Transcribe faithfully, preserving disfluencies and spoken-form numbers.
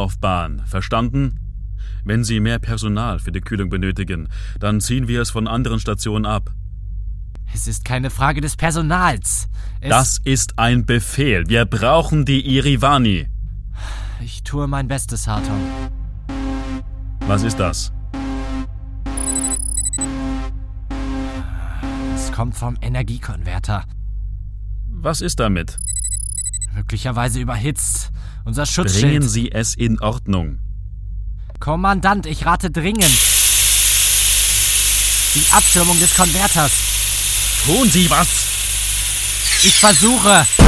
Umlaufbahn, verstanden? Wenn Sie mehr Personal für die Kühlung benötigen, dann ziehen wir es von anderen Stationen ab. Es ist keine Frage des Personals. Es Das ist ein Befehl. Wir brauchen die Irivani. Ich tue mein Bestes, Hartung. Was ist das? Es kommt vom Energiekonverter. Was ist damit? Möglicherweise überhitzt. Unser Schutzschild. Bringen Sie es in Ordnung. Kommandant, ich rate dringend. Die Abschirmung des Konverters. Tun Sie was! Ich versuche.